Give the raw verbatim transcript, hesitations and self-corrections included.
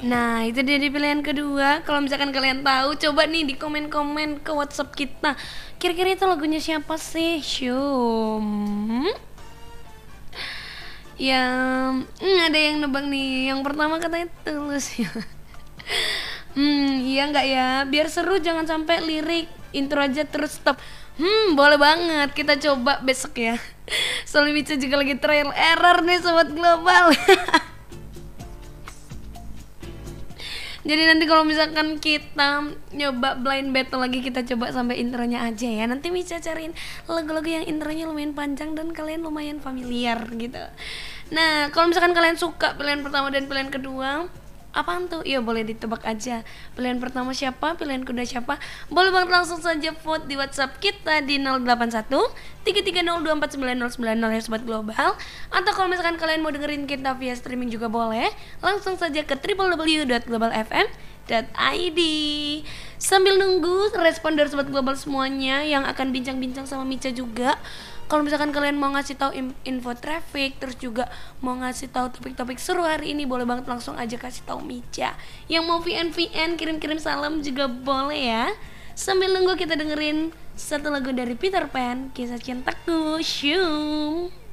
Nah, itu dia di pilihan kedua. Kalau misalkan kalian tahu, coba nih di komen-komen ke WhatsApp kita. Kira-kira itu lagunya siapa sih? Syum. Yang hmm, ada yang nebak nih. Yang pertama katanya Tulus ya. Hmm, iya nggak ya? Biar seru jangan sampai lirik intro aja terus stop. Hmm, boleh banget. Kita coba besok ya. Soalnya Mica juga lagi trial error nih sobat global. Jadi nanti kalau misalkan kita nyoba blind battle lagi, kita coba sampai intronya aja ya. Nanti Mica cariin lagu-lagu yang intronya lumayan panjang dan kalian lumayan familiar gitu. Nah, kalau misalkan kalian suka pilihan pertama dan pilihan kedua, apaan tuh? Iya boleh ditebak aja. Pilihan pertama siapa, pilihan kedua siapa? Boleh banget langsung saja vote di WhatsApp kita di nol delapan satu tiga tiga nol dua empat sembilan nol sembilan nol ya sobat global. Atau kalau misalkan kalian mau dengerin kita via streaming juga boleh. Langsung saja ke w w w dot global f m dot i d. Sambil nunggu respon dari sobat global semuanya yang akan bincang-bincang sama Mica juga. Kalau misalkan kalian mau ngasih tahu info traffic, terus juga mau ngasih tahu topik-topik seru hari ini, boleh banget langsung aja kasih tahu Mica. Yang mau V N V N kirim-kirim salam juga boleh ya. Sambil nunggu kita dengerin satu lagu dari Peter Pan, Kisah Cintaku. Syum.